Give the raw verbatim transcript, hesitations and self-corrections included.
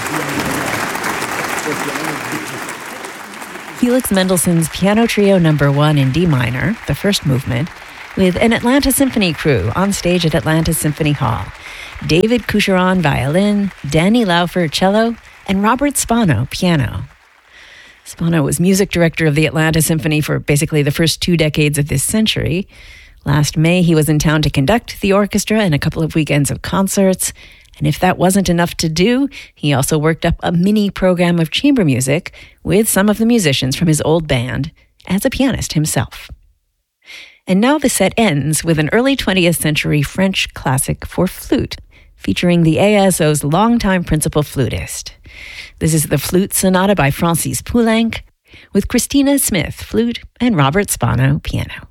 Felix Mendelssohn's Piano Trio Number One in D minor, the first movement, with an Atlanta Symphony crew on stage at Atlanta Symphony Hall. David Coucheron, violin, Danny Laufer, cello, and Robert Spano, piano. Spano was music director of the Atlanta Symphony for basically the first two decades of this century. Last May, he was in town to conduct the orchestra and a couple of weekends of concerts. And if that wasn't enough to do, he also worked up a mini program of chamber music with some of the musicians from his old band as a pianist himself. And now the set ends with an early twentieth century French classic for flute, featuring the A S O's longtime principal flutist. This is the Flute Sonata by Francis Poulenc, with Christina Smith, flute, and Robert Spano, piano.